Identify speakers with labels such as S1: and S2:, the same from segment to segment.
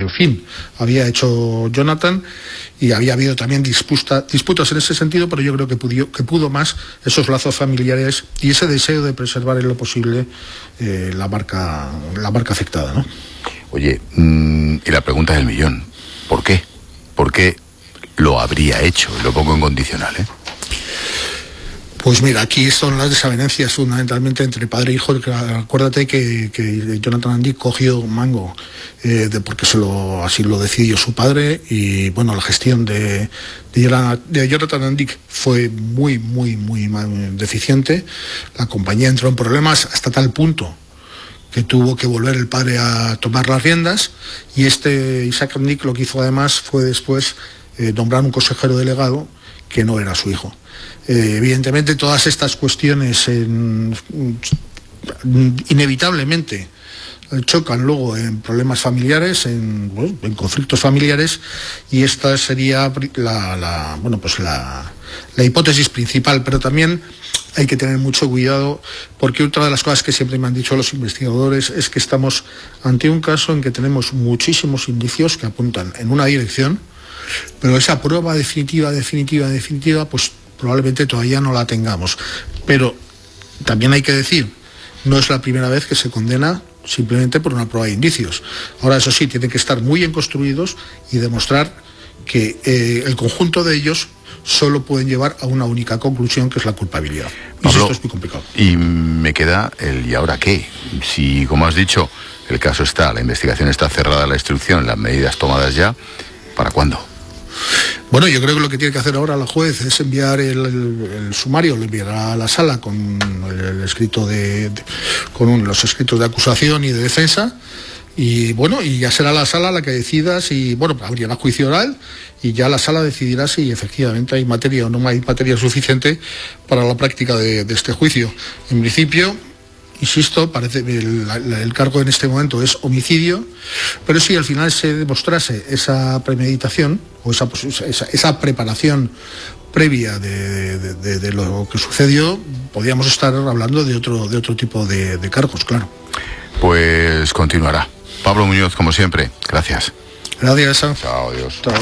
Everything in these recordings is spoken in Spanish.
S1: fin había hecho Jonathan, y había habido también disputas en ese sentido, pero yo creo que pudo más esos lazos familiares y ese deseo de preservar en lo posible la marca afectada, ¿no?
S2: Oye, y la pregunta del millón, ¿por qué? ¿Por qué lo habría hecho? Lo pongo en condicional, ¿eh?
S1: Pues mira, aquí son las desavenencias fundamentalmente entre padre e hijo. Acuérdate que Jonathan Andic cogió mango porque así lo decidió su padre, y bueno, la gestión de Jonathan Andic fue muy deficiente. La compañía entró en problemas hasta tal punto que tuvo que volver el padre a tomar las riendas, y Isaac Andic lo que hizo además fue después nombrar un consejero delegado que no era su hijo. Evidentemente todas estas cuestiones inevitablemente chocan luego en problemas familiares, en conflictos familiares, y esta sería la hipótesis principal. Pero también hay que tener mucho cuidado, porque otra de las cosas que siempre me han dicho los investigadores es que estamos ante un caso en que tenemos muchísimos indicios que apuntan en una dirección, pero esa prueba definitiva, pues probablemente todavía no la tengamos. Pero también hay que decir, no es la primera vez que se condena simplemente por una prueba de indicios. Ahora, eso sí, tienen que estar muy bien construidos y demostrar que el conjunto de ellos solo pueden llevar a una única conclusión, que es la culpabilidad. Y esto es muy complicado.
S2: Y me queda el ¿y ahora qué? Si, como has dicho, el caso está, la investigación está cerrada, la instrucción, las medidas tomadas ya, ¿para cuándo?
S1: Bueno, yo creo que lo que tiene que hacer ahora la juez es enviar el sumario, lo enviará a la sala con el escrito los escritos de acusación y de defensa, y bueno, y ya será la sala la que decida si, bueno, habría juicio oral, y ya la sala decidirá si efectivamente hay materia o no hay materia suficiente para la práctica de este juicio. En principio, insisto, parece que el cargo en este momento es homicidio, pero si al final se demostrase esa premeditación o esa preparación previa de lo que sucedió, podríamos estar hablando de otro tipo de cargos, claro.
S2: Pues continuará. Pablo Muñoz, como siempre, gracias.
S1: Gracias.
S2: Chao, adiós.
S1: Chao.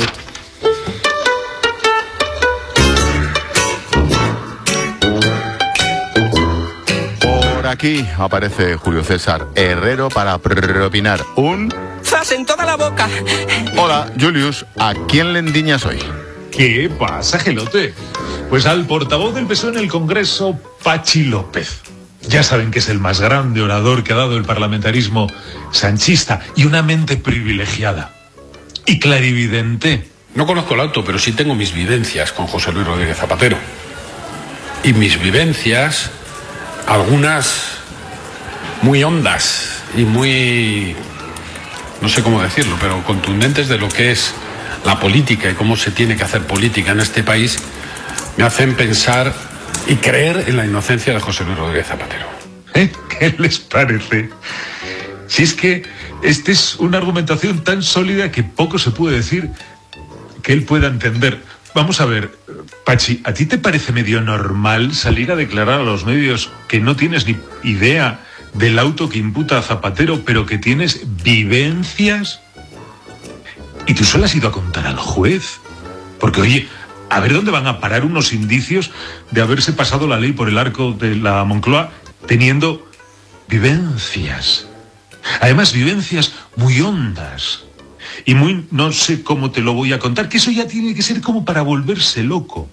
S2: Aquí aparece Julio César Herrero para propinar un
S3: ¡zas en toda la boca!
S2: Hola, Julius, ¿a quién le endiñas hoy?
S4: ¿Qué pasa, Gelote? Pues al portavoz del PSOE en el Congreso, Pachi López. Ya saben que es el más grande orador que ha dado el parlamentarismo sanchista, y una mente privilegiada y clarividente.
S5: No conozco el auto, pero sí tengo mis vivencias con José Luis Rodríguez Zapatero. Y mis vivencias, algunas muy hondas y muy, no sé cómo decirlo, pero contundentes de lo que es la política y cómo se tiene que hacer política en este país, me hacen pensar y creer en la inocencia de José Luis Rodríguez Zapatero.
S4: ¿Qué les parece? Si es que esta es una argumentación tan sólida que poco se puede decir que él pueda entender. Vamos a ver, Pachi, ¿a ti te parece medio normal salir a declarar a los medios que no tienes ni idea del auto que imputa a Zapatero, pero que tienes vivencias? ¿Y tú solo has ido a contar al juez? Porque, oye, a ver dónde van a parar unos indicios de haberse pasado la ley por el arco de la Moncloa teniendo vivencias. Además, vivencias muy hondas. Y muy, no sé cómo te lo voy a contar, que eso ya tiene que ser como para volverse loco.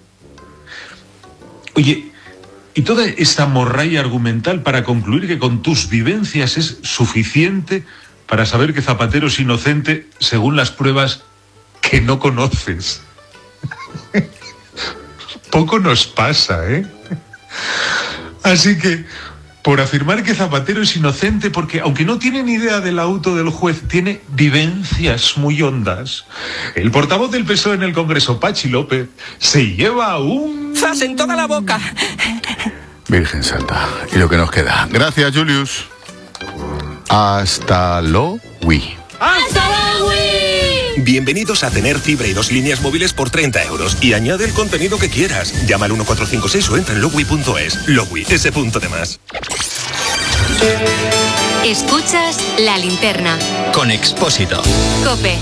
S4: Oye, y toda esta morralla argumental para concluir que con tus vivencias es suficiente para saber que Zapatero es inocente según las pruebas que no conoces. Poco nos pasa, ¿eh? Así que, por afirmar que Zapatero es inocente, porque aunque no tiene ni idea del auto del juez, tiene vivencias muy hondas, el portavoz del PSOE en el Congreso, Pachi López, se lleva un
S3: ¡zas en toda la boca!
S2: Virgen Santa, y lo que nos queda. Gracias, Julius. Hasta luego.
S3: ¡Hasta luego!
S6: Bienvenidos a tener fibra y 2 líneas móviles por 30 euros. Y añade el contenido que quieras. Llama al 1456 o entra en logwi.es. Logwi, ese punto de más.
S7: Escuchas La Linterna.
S8: Con Expósito.
S7: COPE.